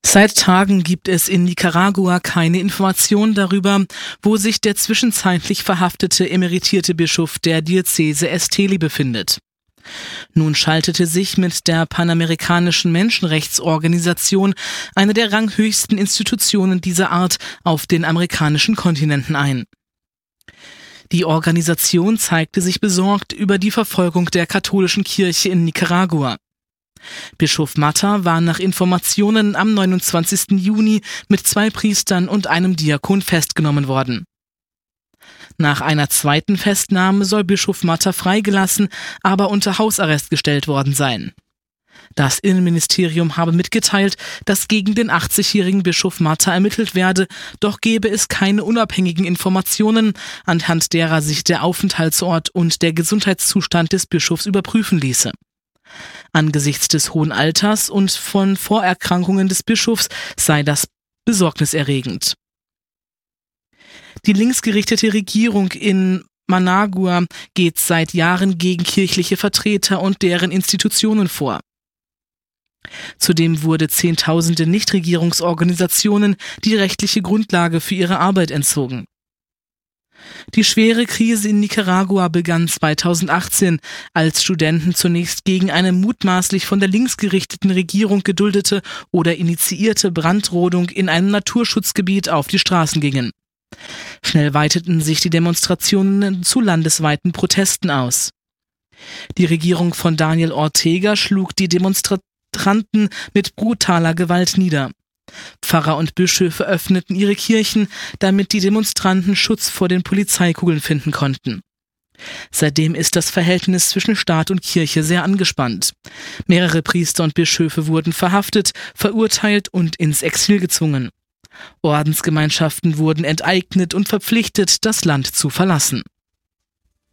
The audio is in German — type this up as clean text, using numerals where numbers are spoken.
Seit Tagen gibt es in Nicaragua keine Informationen darüber, wo sich der zwischenzeitlich verhaftete emeritierte Bischof der Diözese Esteli befindet. Nun schaltete sich mit der Panamerikanischen Menschenrechtsorganisation, eine der ranghöchsten Institutionen dieser Art, auf den amerikanischen Kontinenten ein. Die Organisation zeigte sich besorgt über die Verfolgung der katholischen Kirche in Nicaragua. Bischof Mata war nach Informationen am 29. Juni mit 2 Priestern und einem Diakon festgenommen worden. Nach einer zweiten Festnahme soll Bischof Mata freigelassen, aber unter Hausarrest gestellt worden sein. Das Innenministerium habe mitgeteilt, dass gegen den 80-jährigen Bischof Mata ermittelt werde, doch gebe es keine unabhängigen Informationen, anhand derer sich der Aufenthaltsort und der Gesundheitszustand des Bischofs überprüfen ließe. Angesichts des hohen Alters und von Vorerkrankungen des Bischofs sei das besorgniserregend. Die linksgerichtete Regierung in Managua geht seit Jahren gegen kirchliche Vertreter und deren Institutionen vor. Zudem wurde Zehntausende Nichtregierungsorganisationen die rechtliche Grundlage für ihre Arbeit entzogen. Die schwere Krise in Nicaragua begann 2018, als Studenten zunächst gegen eine mutmaßlich von der linksgerichteten Regierung geduldete oder initiierte Brandrodung in einem Naturschutzgebiet auf die Straßen gingen. Schnell weiteten sich die Demonstrationen zu landesweiten Protesten aus. Die Regierung von Daniel Ortega schlug die Demonstranten mit brutaler Gewalt nieder. Pfarrer und Bischöfe öffneten ihre Kirchen, damit die Demonstranten Schutz vor den Polizeikugeln finden konnten. Seitdem ist das Verhältnis zwischen Staat und Kirche sehr angespannt. Mehrere Priester und Bischöfe wurden verhaftet, verurteilt und ins Exil gezwungen. Ordensgemeinschaften wurden enteignet und verpflichtet, das Land zu verlassen.